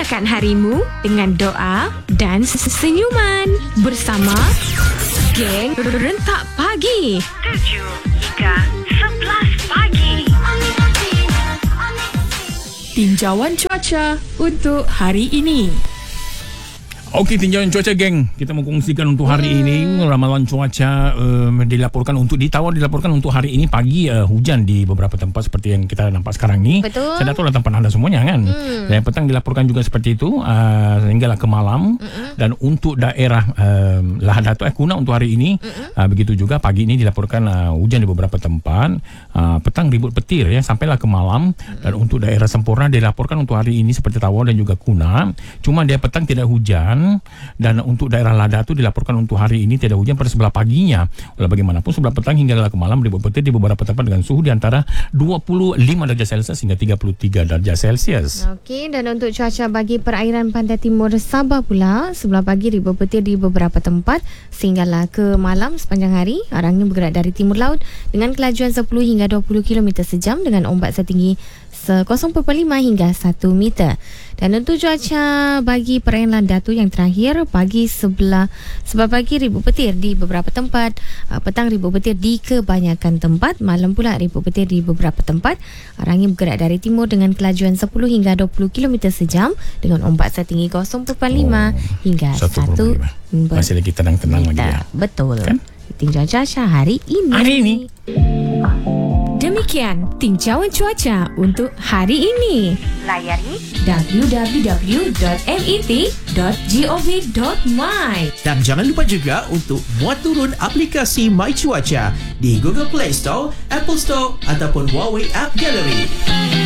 Meriahkan harimu dengan doa dan senyuman bersama Geng Rentak Pagi 7 hingga 11 pagi. Tinjauan cuaca untuk hari ini. Okey, tinjauan cuaca geng. Kita mengkongsikan untuk hari ini ramalan cuaca dilaporkan untuk hari ini pagi hujan di beberapa tempat seperti yang kita nampak sekarang ni. Betul. Saya dah tahu tempat anda semuanya kan. Dan petang dilaporkan juga seperti itu hinggalah ke malam. Dan untuk daerah Lahadatul Kuna untuk hari ini begitu juga pagi ini dilaporkan hujan di beberapa tempat. Petang ribut petir ya sampailah ke malam. Dan untuk daerah Sempurna dilaporkan untuk hari ini seperti Tawau dan juga Kuna. Cuma dia petang tidak hujan. Dan untuk daerah Lada tu dilaporkan untuk hari ini tidak hujan pada sebelah paginya. Walau bagaimanapun sebelah petang hingga ke malam ribut petir di beberapa tempat dengan suhu di antara 25 darjah Celsius hingga 33 darjah Celsius. Okey, dan untuk cuaca bagi perairan pantai timur Sabah pula, sebelah pagi ribut petir di beberapa tempat sehinggalah ke malam sepanjang hari. Arangnya bergerak dari timur laut dengan kelajuan 10 hingga 20 km sejam dengan ombak setinggi 0.5 hingga 1 meter. Dan untuk cuaca bagi perairan Landatu yang terakhir, pagi sebelah pagi ribut petir di beberapa tempat, petang ribut petir di kebanyakan tempat, malam pula ribut petir di beberapa tempat. Arangnya bergerak dari timur dengan kelajuan 10 hingga 20 km sejam dengan ombak setinggi 0.5 hingga 1 meter. Masih lagi tenang-tenang lagi ya. Betul. Kan? Tinjauan cuaca hari ini. Demikian tinjauan cuaca untuk hari ini. Layari www.met.gov.my. Dan jangan lupa juga untuk muat turun aplikasi My Cuaca di Google Play Store, Apple Store ataupun Huawei App Gallery.